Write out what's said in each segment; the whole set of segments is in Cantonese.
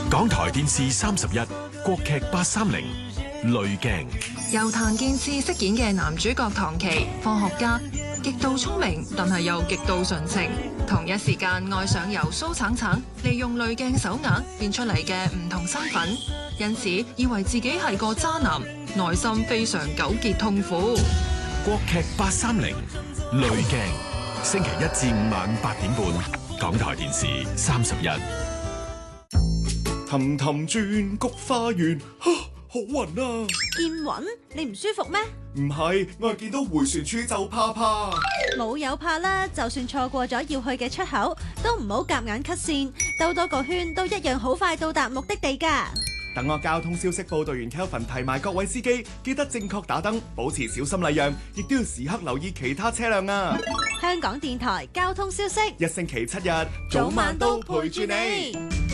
港台電視31國劇830濾鏡。 由譚健次飾演嘅男主角唐琪，科學家，極度聰明，但係又極度純情。同一時間愛上由蘇橙橙利用濾鏡手鐲變出嚟嘅唔同身份，因此以為自己係個渣男，內心非常糾結痛苦。 國劇830濾鏡，星期1至5晚8點半，港台電視31。 氹氹轉菊花園，好暈啊！ 見暈？你唔舒服咩？ 唔係，我係見到迴旋處就怕。 冇有怕啦，就算錯過咗要去嘅出口，都唔好夾硬 cut 線，兜多個圈都一樣好快到達目的地㗎。 等我交通消息報道員 Kelvin 提埋各位司機，記得正確打燈，保持小心禮讓，亦都要時刻留意其他車輛啊！ 香港電台交通消息， 一星期7日，早晚都陪住你。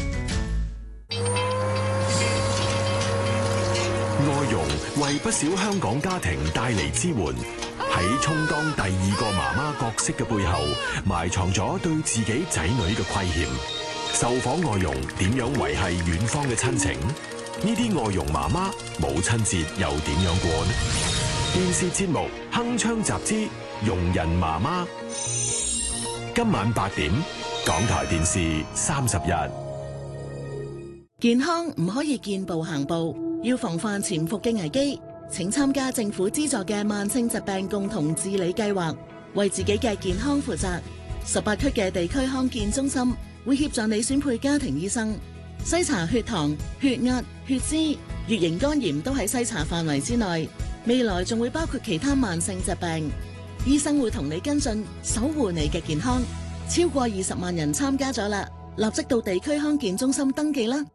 外傭為不少香港家庭帶嚟支援，喺充當第二個媽媽角色嘅背後，埋藏咗對自己仔女嘅虧欠。受訪外傭點樣維繫遠方嘅親情？呢啲外傭媽媽母親節又點樣過呢？電視節目《鏗鏘集之傭人媽媽》，今晚8點，港台電視31。 健康唔可以見步行步，要防範潛伏嘅危機，請參加政府資助嘅慢性疾病共同治理計劃，為自己嘅健康負責。18區嘅地區康健中心會協助你選配家庭醫生，篩查血糖、血壓、血脂、乙型肝炎都喺篩查範圍之內。未來仲會包括其他慢性疾病，醫生會同你跟進，守護你嘅健康。超過20萬人參加咗啦，立即到地區康健中心登記啦。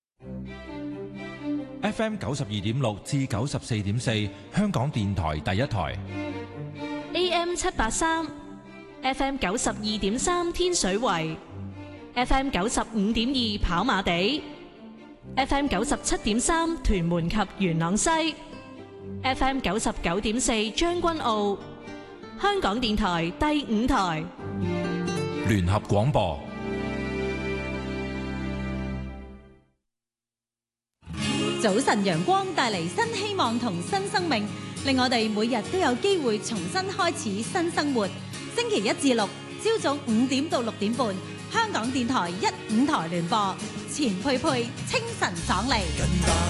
FM 92.6至94.4，香港電台第一台。 AM 783 ，FM 92.3天水圍，FM 95.2跑馬地，FM 97.3屯門及元朗西，FM 99.4將軍澳。香港電台第5台聯合廣播。 早晨陽光帶嚟新希望同新生命，令我哋每日都有機會重新開始新生活。星期1至6朝早5點到6點半，香港電台1、5台聯播，錢佩佩清晨爽利。